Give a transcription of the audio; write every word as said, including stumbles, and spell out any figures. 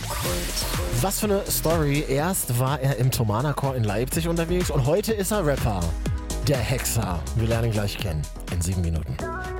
Was für eine Story. Erst war er im Thomaner Chor in Leipzig unterwegs und heute ist er Rapper. Der Hexer. Wir lernen ihn gleich kennen. In sieben Minuten.